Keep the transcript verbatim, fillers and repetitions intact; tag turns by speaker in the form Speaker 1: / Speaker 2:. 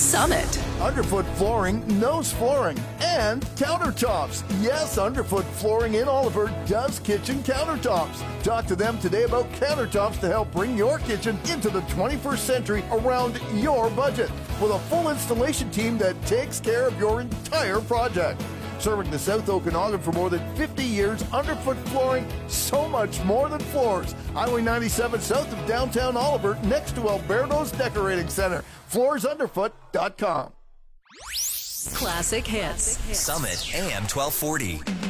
Speaker 1: Summit.
Speaker 2: Underfoot Flooring knows flooring and countertops. Yes, Underfoot Flooring in Oliver does kitchen countertops. Talk to them today about countertops to help bring your kitchen into the twenty-first century around your budget with a full installation team that takes care of your entire project. Serving the South Okanagan for more than fifty years, Underfoot Flooring, so much more than floors. Highway ninety-seven south of downtown Oliver, next to Alberto's Decorating Center. floors underfoot dot com.
Speaker 1: Classic hits.
Speaker 3: Summit A M twelve forty.